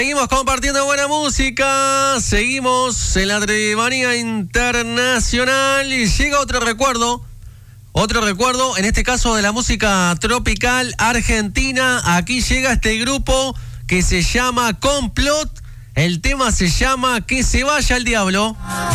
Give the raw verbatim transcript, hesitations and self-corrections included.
Seguimos compartiendo buena música, seguimos en la Trimanía Internacional y llega otro recuerdo, otro recuerdo, en este caso de la música tropical argentina. Aquí llega este grupo que se llama Complot, el tema se llama Que se vaya el diablo.